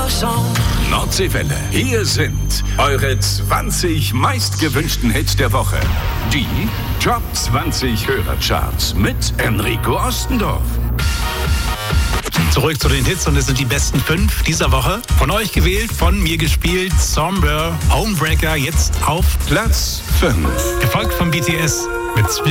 Nordseewelle. Hier sind eure 20 meistgewünschten Hits der Woche. Die Top 20 Hörercharts mit Enrico Ostendorf. Zurück zu den Hits und es sind die besten 5 dieser Woche. Von euch gewählt, von mir gespielt, Somber, Homebreaker, jetzt auf Platz 5. Gefolgt von BTS mit